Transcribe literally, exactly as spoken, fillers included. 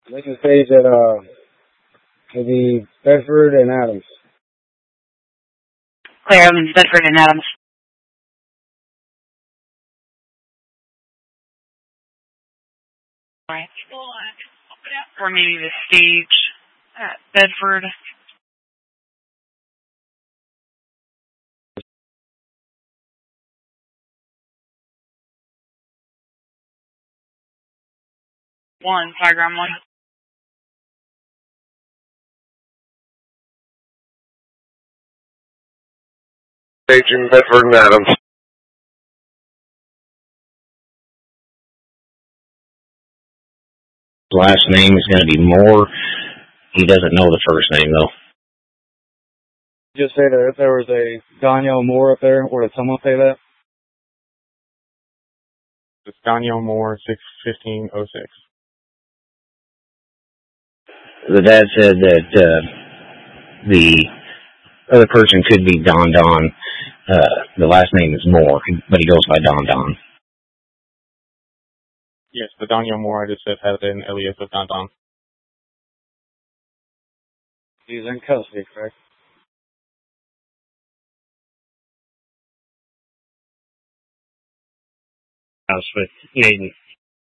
Lincoln Page at uh, maybe Bedford and Adams. Claire Evans, Bedford and Adams. Right. Or maybe the stage at Bedford. One, diagram one. Stage in Bedford and Adams. Last name is going to be Moore. He doesn't know the first name, though. Just say that if there was a Danielle Moore up there, or did someone say that? It's Danielle Moore, six fifteen oh six. The dad said that uh, the other person could be Don Don. Uh, the last name is Moore, but he goes by Don Don. Yes, the Danielle Moore I just said had an alias of Don Don. He's in custody, correct? House with Naden.